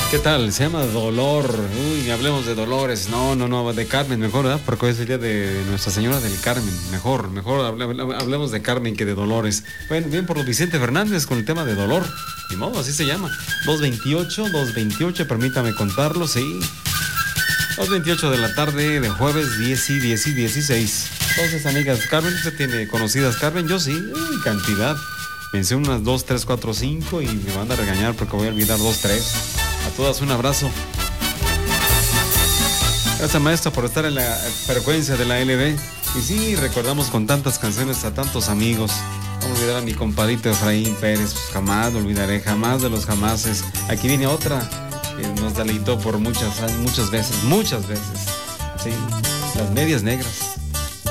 ¿Qué tal? Se llama Dolor. Uy, hablemos de Dolores. No, de Carmen mejor, ¿verdad? Porque hoy es el día de Nuestra Señora del Carmen. Mejor hablemos de Carmen que de Dolores. Bueno, bien por Vicente Fernández con el tema de Dolor. Ni modo, así se llama. 228, permítame contarlo, sí. 2:28 de la tarde de jueves 10 y 16. Entonces, amigas, Carmen, ¿usted tiene conocidas Carmen? Yo sí, cantidad. Pensé unas 2, 3, 4, 5 y me van a regañar porque voy a olvidar 2, 3. A todas un abrazo. Gracias, maestro, por estar en la frecuencia de la LB. Y sí, recordamos con tantas canciones a tantos amigos. No olvidar a mi compadito Efraín Pérez, pues jamás lo olvidaré, jamás de los jamases. Aquí viene otra que nos deleitó por muchas veces. Sí, Las Medias Negras.